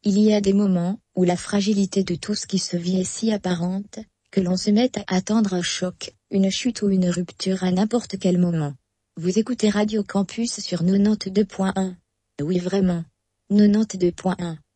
Il y a des moments où la fragilité de tout ce qui se vit est si apparente, que l'on se met à attendre un choc, une chute ou une rupture à n'importe quel moment. Vous écoutez Radio Campus sur 92.1. Oui vraiment. 92.1.